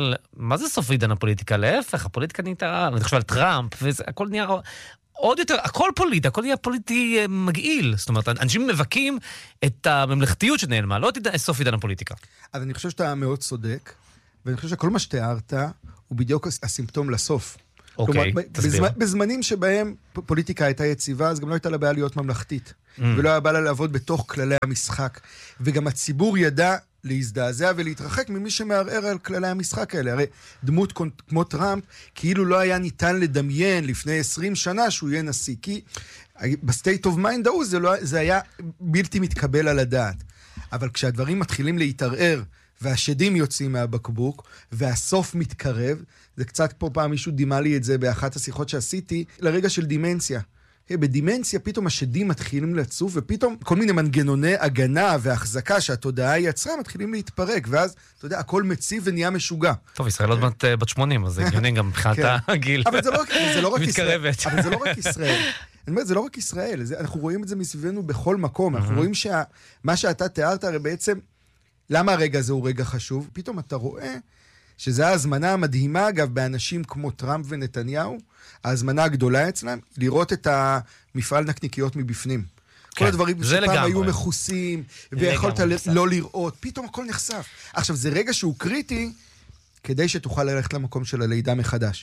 מה זה סוף עידן הפוליטיקה? להפך, הפוליטיקה נהייתה, אני חושב על טראמפ, והכל נהיה עוד יותר, הכל פוליטי, הכל נהיה פוליטי מגעיל. זאת אומרת, אנשים מבקים את הממלכתיות שנעלמה, לא את סוף עידן הפוליטיקה. אז אני חושב שאתה מאוד צודק, ואני חושב שכל מה שתיארת, הוא בדיוק הסימפטום לסוף. אוקיי, תסביר. בזמנים שבהם פוליטיקה הייתה יציבה, אז גם לא הייתה לה בעיה להיות ממלכתית. ולא היה בא לה לעבוד בתוך כללי המשחק. וגם הציבור ידע להזדעזע ולהתרחק ממי שמערער על כללי המשחק האלה. הרי דמות כמו טראמפ, כאילו לא היה ניתן לדמיין לפני עשרים שנה שהוא יהיה נשיא. כי בסטייט אוף מיינד ההוא זה, לא, זה היה בלתי מתקבל על הדעת. אבל כשהדברים מתחילים להתערער, והשדים יוצאים מהבקבוק, והסוף מתקרב, זה קצת פה פעם מישהו דימה לי את זה באחת השיחות שעשיתי, לרגע של דימנציה. בדימנציה פתאום השדים מתחילים לצוף, ופתאום כל מיני מנגנוני הגנה והחזקה שהתודעה יצרה מתחילים להתפרק, ואז, אתה יודע, הכל מציב ונהיה משוגע. טוב, ישראל עוד בת שמונים, אז זה הגיוני גם מבחינת הגיל. אבל זה לא רק ישראל. אבל זה לא רק ישראל. אני אומר, זה לא רק ישראל. אנחנו רואים את זה מסביבנו בכל מקום. אנחנו רואים שמה שאתה תיארת, הרי בעצם, למה הרגע הזה הוא רגע חשוב? פתאום אתה רואה שזו ההזמנה המדהימה, אגב, באנשים כמו טראמפ ונתניהו, ההזמנה הגדולה אצלם, לראות את המפעל נקניקיות מבפנים. כל הדברים שפעם היו מחוסים, ויכולת לא לראות, פתאום הכל נחשף. עכשיו, זה רגע שהוא קריטי, כדי שתוכל ללכת למקום של הלידה מחדש.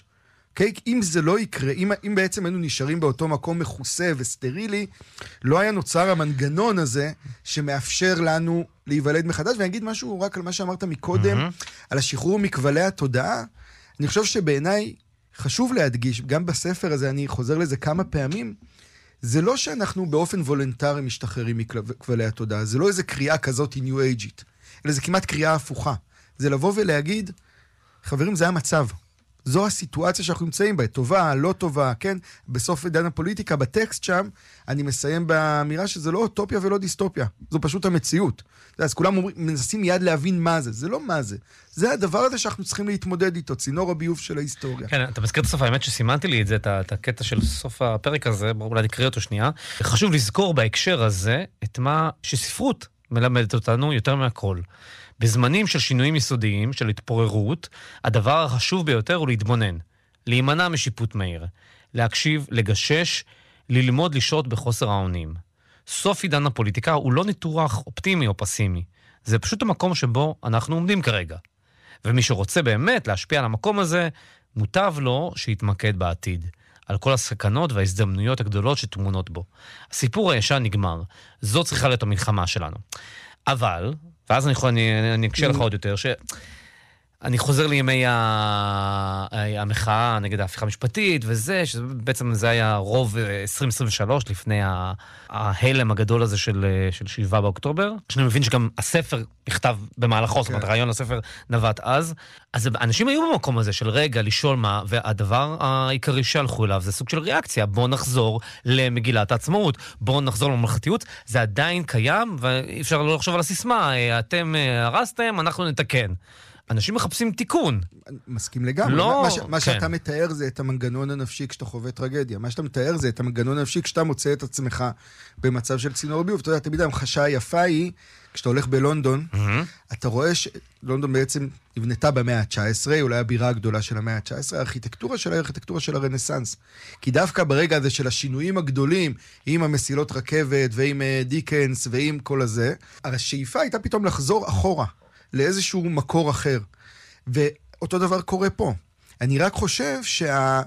אם זה לא יקרה, אם, אם בעצם היינו נשארים באותו מקום מחוסה וסטרילי, לא היה נוצר המנגנון הזה שמאפשר לנו להיוולד מחדש. ואני אגיד משהו רק על מה שאמרת מקודם, mm-hmm. על השחרור מכבלי התודעה. אני חושב שבעיניי חשוב להדגיש, גם בספר הזה אני חוזר לזה כמה פעמים, זה לא שאנחנו באופן וולונטרי משתחררים מכבלי התודעה, זה לא איזה קריאה כזאת ניו אייג'ית, אלא זה כמעט קריאה הפוכה. זה לבוא ולהגיד, חברים, זה המצב. זו הסיטואציה שאנחנו נמצאים בה, טובה, לא טובה, כן? בסוף עידן הפוליטיקה, בטקסט שם, אני מסיים באמירה שזה לא אוטופיה ולא דיסטופיה. זו פשוט המציאות. אז כולם אומרים, מנסים מיד להבין מה זה. זה לא מה זה. זה הדבר הזה שאנחנו צריכים להתמודד איתו, צינור הביוב של ההיסטוריה. כן, אתה מזכיר את הסוף, האמת שסימנתי לי את זה, את הקטע של סוף הפרק הזה, בואו אולי נקריא אותו שנייה. חשוב לזכור בהקשר הזה את מה שספרות מלמדת אותנו יותר מהכל. בזמנים של שינויים יסודיים, של התפוררות, הדבר החשוב ביותר הוא להתבונן, להימנע משיפוט מהיר, להקשיב, לגשש, ללמוד לשרות בחוסר האונים. סוף עידן הפוליטיקה הוא לא ניתוח אופטימי או פסימי, זה פשוט המקום שבו אנחנו עומדים כרגע. ומי שרוצה באמת להשפיע על המקום הזה, מוטב לו שיתמקד בעתיד, על כל הסכנות וההזדמנויות הגדולות שתמונות בו. הסיפור הישן נגמר, זו צריכה להיות המלחמה שלנו. אבל, ואז אני, אני, אני אקשה לך עוד יותר, שאני חוזר לימי המחאה נגד ההפיכה המשפטית וזה, שבעצם זה היה רוב עשרים עשרים ושלוש לפני ההלם הגדול הזה של, של שבעה באוקטובר, שאני מבין שגם הספר נכתב במהלכו, זאת אומרת, הרעיון לספר נבט אז, אז אנשים היו במקום הזה של רגע לשאול מה, והדבר העיקרי שהלכו אליו זה סוג של ריאקציה, בוא נחזור למגילת העצמאות, בוא נחזור לממלכתיות, זה עדיין קיים, ואי אפשר לא לחשוב על הסיסמה, אתם הרסתם, אנחנו נתקן. אנשים מחפשים תיקון. מסכים לגמרי. לא, מה, ש, מה כן. שאתה מתאר זה את המנגנון הנפשי כשאתה חווה טרגדיה. מה שאתה מתאר זה את המנגנון הנפשי כשאתה מוצא את עצמך במצב של צינור ביוב. אתה יודע, תמיד המחשה היפה היא, כשאתה הולך בלונדון, mm-hmm. אתה רואה שלונדון בעצם נבנתה במאה ה-תשע עשרה, היא אולי הבירה הגדולה של המאה ה-תשע עשרה, הארכיטקטורה שלה היא הארכיטקטורה של הרנסנס. כי דווקא ברגע הזה של השינויים הגדולים, עם המסילות רכבת ועם דיקנס ועם כל הזה, השאיפה הייתה פתאום לחזור אחורה. לאיזשהו מקור אחר. ואותו דבר קורה פה. אני רק חושב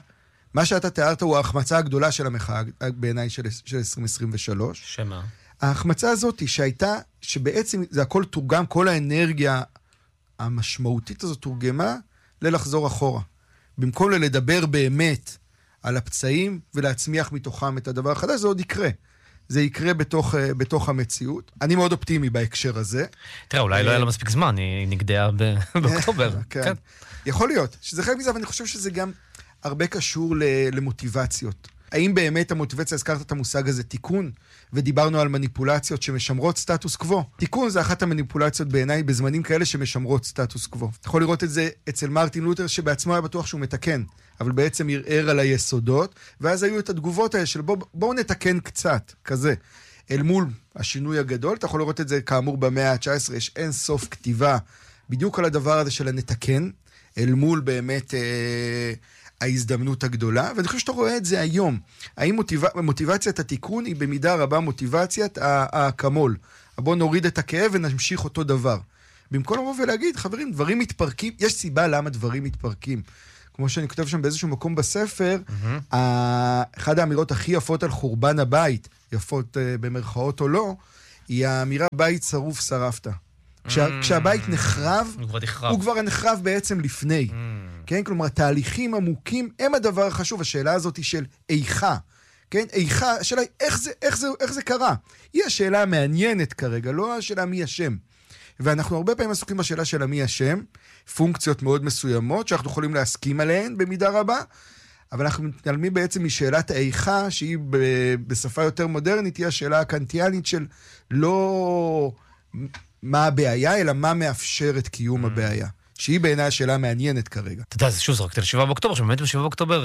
מה שאתה תיארת הוא ההחמצה הגדולה של המחאה בעיניי של, של עשרים עשרים ושלוש. שמה? ההחמצה הזאת היא שהייתה, שבעצם זה הכל תורגם, כל האנרגיה המשמעותית הזאת תורגמה ללחזור אחורה. במקום לדבר באמת על הפצעים ולהצמיח מתוכם את הדבר החדש, זה עוד יקרה. זה יקרה בתוך, בתוך המציאות. אני מאוד אופטימי בהקשר הזה. תראה, אולי לא היה לו מספיק זמן, היא נגדעה באוקטובר. כן. יכול להיות, שזה חלק מזה, אבל אני חושב שזה גם הרבה קשור למוטיבציות. האם באמת המוטיבציה, הזכרת את המושג הזה, תיקון, ודיברנו על מניפולציות שמשמרות סטטוס קוו. תיקון זה אחת המניפולציות בעיניי בזמנים כאלה שמשמרות סטטוס קוו. אתה יכול לראות את זה אצל מרטין לותר, שבעצמו היה בטוח שהוא מתקן, אבל בעצם ערער על היסודות, ואז היו את התגובות האלה של בוא, בואו נתקן קצת, כזה. אל מול השינוי הגדול, אתה יכול לראות את זה כאמור במאה ה-תשע עשרה, יש אין סוף כתיבה, בדיוק על הדבר הזה של הנתקן, אל מול באמת אה, ההזדמנות הגדולה, ואני חושב שאתה רואה את זה היום. האם מוטיב... מוטיבציית התיקון היא במידה רבה מוטיבציית האקמול. בוא נוריד את הכאב ונמשיך אותו דבר. במקום לבוא ולהגיד, חברים, דברים מתפרקים, יש סיבה למה דברים מתפרקים. כמו שאני כותב שם באיזשהו מקום בספר, mm-hmm. אחד האמירות הכי יפות על חורבן הבית, יפות uh, במרכאות או לא, היא האמירה בית שרוף שרפת. כשה, mm-hmm. כשהבית נחרב, הוא כבר, נחרב. הוא כבר נחרב בעצם לפני. Mm-hmm. כן? כלומר, תהליכים עמוקים הם הדבר החשוב. השאלה הזאת היא של איכה. כן? איכה, השאלה היא איך זה, איך זה, איך זה קרה. היא השאלה המעניינת כרגע, לא השאלה מי השם. ואנחנו הרבה פעמים עסוקים בשאלה של מי השם, פונקציות מאוד מסוימות שאנחנו יכולים להסכים עליהן במידה רבה, אבל אנחנו מתעלמים בעצם משאלת האיכה, שהיא בשפה יותר מודרנית, היא השאלה הקנטיאנית של לא מה הבעיה, אלא מה מאפשר את קיום הבעיה. שהיא בעיניי השאלה המעניינת כרגע. אתה יודע, זה שוב זרקת לשבעה באוקטובר, שבאמת בשבעה באוקטובר,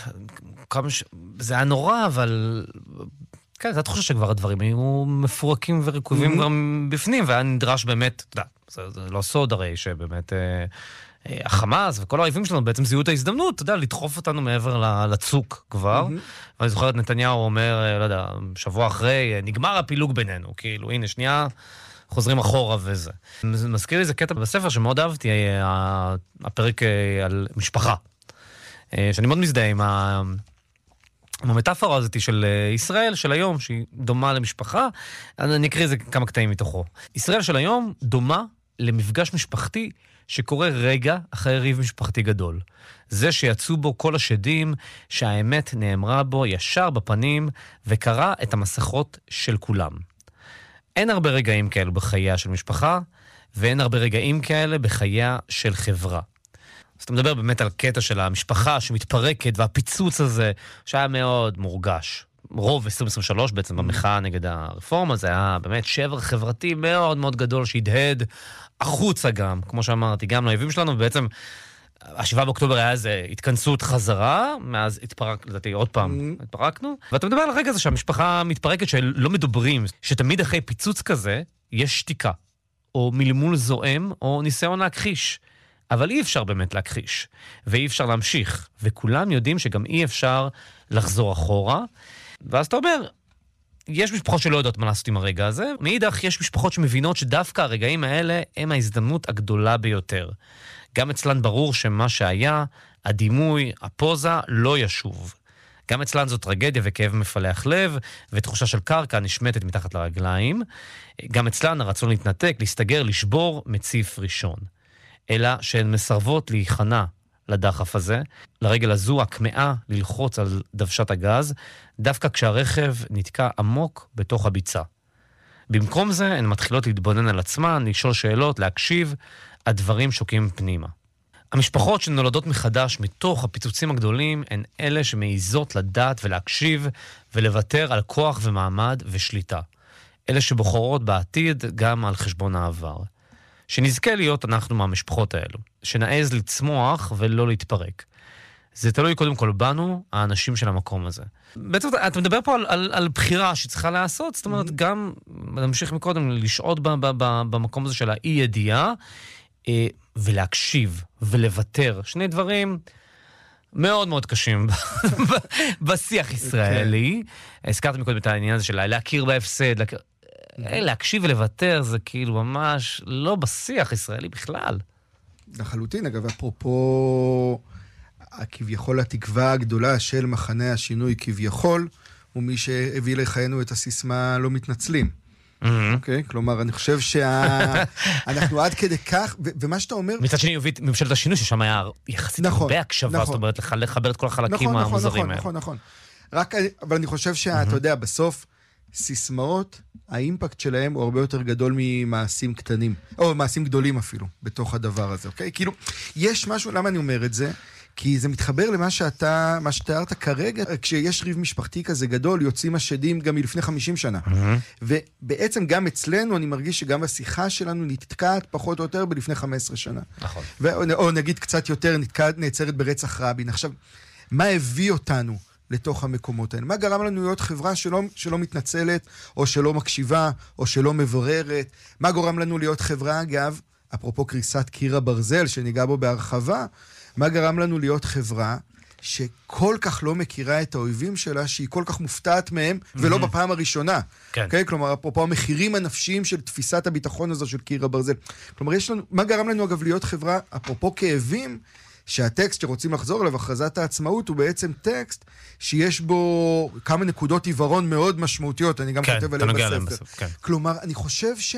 זה היה נורא, אבל... כן, אתה חושב שכבר הדברים היו מפורקים ורקובים כבר בפנים, והיה נדרש באמת, אתה יודע, זה לא סוד הרי, שבאמת החמאס וכל האויבים שלנו בעצם זיהו את ההזדמנות, אתה יודע, לדחוף אותנו מעבר לצוק כבר, ואני זוכר את נתניהו אומר, לא יודע, שבוע אחרי, נגמר הפילוג בינינו, כאילו, הנה, שנייה, חוזרים אחורה וזה. מזכיר לי זה קטע בספר שמאוד אהבתי, הפרק על משפחה, שאני מאוד מזדהה עם ה... המטאפורה הזאת של ישראל של היום, שהיא דומה למשפחה, אני אקריא איזה כמה קטעים מתוכו. ישראל של היום דומה למפגש משפחתי שקורה רגע אחרי ריב משפחתי גדול. זה שיצאו בו כל השדים, שהאמת נאמרה בו ישר בפנים, וקרא את המסכות של כולם. אין הרבה רגעים כאלו בחייה של משפחה, ואין הרבה רגעים כאלה בחייה של חברה. אז אתה מדבר באמת על קטע של המשפחה שמתפרקת, והפיצוץ הזה שהיה מאוד מורגש. רוב עשרים עשרים ושלוש בעצם במחאה נגד הרפורמה, זה היה באמת שבר חברתי מאוד מאוד גדול שהדהד החוצה גם, כמו שאמרתי, גם לאויבים שלנו, ובעצם השבעה באוקטובר היה איזה התכנסות חזרה, מאז התפרק, לדעתי עוד פעם התפרקנו, ואתה מדבר על הרגע הזה שהמשפחה מתפרקת שלא מדברים, שתמיד אחרי פיצוץ כזה יש שתיקה, או מלמול זועם, או ניסיון להכחיש. אבל אי אפשר באמת להכחיש, ואי אפשר להמשיך, וכולם יודעים שגם אי אפשר לחזור אחורה, ואז אתה אומר, יש משפחות שלא יודעות מה לעשות עם הרגע הזה, מאידך יש משפחות שמבינות שדווקא הרגעים האלה הם ההזדמנות הגדולה ביותר. גם אצלן ברור שמה שהיה, הדימוי, הפוזה, לא ישוב. גם אצלן זו טרגדיה וכאב מפלח לב, ותחושה של קרקע נשמטת מתחת לרגליים. גם אצלן הרצון להתנתק, להסתגר, לשבור, מציף ראשון. אלא שהן מסרבות להיכנע לדחף הזה, לרגל הזו הכמאה ללחוץ על דוושת הגז, דווקא כשהרכב נתקע עמוק בתוך הביצה. במקום זה הן מתחילות להתבונן על עצמן, לשאול שאלות, להקשיב, הדברים שוקים פנימה. המשפחות שנולדות מחדש מתוך הפיצוצים הגדולים הן אלה שמעיזות לדעת ולהקשיב ולוותר על כוח ומעמד ושליטה. אלה שבוחרות בעתיד גם על חשבון העבר. שנזכה להיות אנחנו מהמשפחות האלו, שנעז לצמוח ולא להתפרק. זה תלוי קודם כל בנו, האנשים של המקום הזה. בעצם אתה מדבר פה על, על, על בחירה שצריכה לעשות, זאת אומרת, גם, נמשיך מקודם, לשעות ב, ב, ב, במקום הזה של האי ידיעה, אה, ולהקשיב ולוותר. שני דברים מאוד מאוד קשים בשיח ישראלי. הזכרתי מקודם את העניין הזה של להכיר בהפסד, להכיר... להקשיב ולוותר זה כאילו ממש לא בשיח ישראלי בכלל. לחלוטין, אגב, אפרופו כביכול התקווה הגדולה של מחנה השינוי כביכול, הוא מי שהביא לחיינו את הסיסמה לא מתנצלים. אוקיי? כלומר, אני חושב שאנחנו עד כדי כך, ומה שאתה אומר... מצד שני, הביא ממשלת השינוי, ששם היה יחסית הרבה הקשבה, זאת אומרת, לחבר את כל החלקים המוזרים האלה. נכון, נכון, נכון. רק, אבל אני חושב שאתה יודע, בסוף, סיסמאות, האימפקט שלהם הוא הרבה יותר גדול ממעשים קטנים, או מעשים גדולים אפילו, בתוך הדבר הזה, אוקיי? כאילו, יש משהו, למה אני אומר את זה? כי זה מתחבר למה שאתה, מה שתיארת כרגע, כשיש ריב משפחתי כזה גדול, יוצאים השדים גם מלפני חמישים שנה. ובעצם גם אצלנו, אני מרגיש שגם השיחה שלנו נתקעת פחות או יותר בלפני חמש עשרה שנה. נכון. או נגיד קצת יותר, נתקעת, נעצרת ברצח רבין. עכשיו, מה הביא אותנו לתוך המקומות האלה? מה גרם לנו להיות חברה שלא, שלא מתנצלת, או שלא מקשיבה, או שלא מבררת? מה גורם לנו להיות חברה, אגב, אפרופו קריסת קיר הברזל, שניגע בו בהרחבה, מה גרם לנו להיות חברה שכל כך לא מכירה את האויבים שלה, שהיא כל כך מופתעת מהם, ולא בפעם הראשונה. כן. Okay? כלומר, אפרופו המחירים הנפשיים של תפיסת הביטחון הזו של קיר הברזל. כלומר, יש לנו, מה גרם לנו, אגב, להיות חברה, אפרופו כאבים, שהטקסט שרוצים לחזור אליו, הכרזת העצמאות, הוא בעצם טקסט שיש בו כמה נקודות עיוורון מאוד משמעותיות, אני גם כן, כותב עליהם בספר. בסוף, כן. כלומר, אני חושב ש...